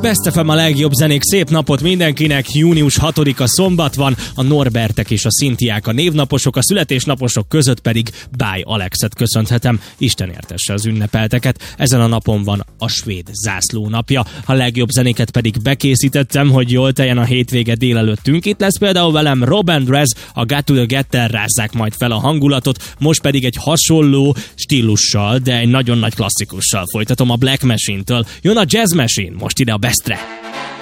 Best FM, a legjobb zenék, szép napot mindenkinek. Június 6-a szombat van, a Norbertek és a Szintiák a névnaposok, a születésnaposok között pedig Báj Alexet köszönhetem. Isten értesse az ünnepelteket. Ezen a napon van a svéd zászló napja. A legjobb zenéket pedig bekészítettem, hogy jól teljen a hétvége délelőttünk. Itt lesz például velem Rob Andress, a Got to the Getter, rázzák majd fel a hangulatot. Most pedig egy hasonló stílussal, de egy nagyon nagy klasszikussal folytatom, a Black Machine-től. Jön a Jazz Machine, most ide a Bestre.